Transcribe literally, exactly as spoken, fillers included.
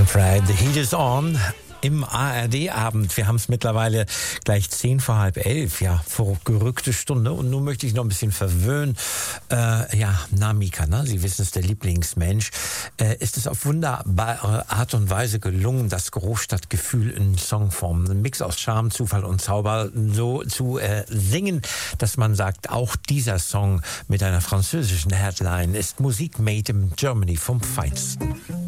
I'm Fred, the heat is on. Im A R D-Abend. Wir haben es mittlerweile gleich zehn vor halb elf. Ja, verrückte Stunde. Und nun möchte ich noch ein bisschen verwöhnen. Äh, ja, Namika, ne? Sie wissen es, der Lieblingsmensch. Äh, ist es auf wunderbare Art und Weise gelungen, das Großstadtgefühl in Songform, ein Mix aus Charme, Zufall und Zauber, so zu äh, singen, dass man sagt, auch dieser Song mit einer französischen Headline ist Musik made in Germany vom Feinsten.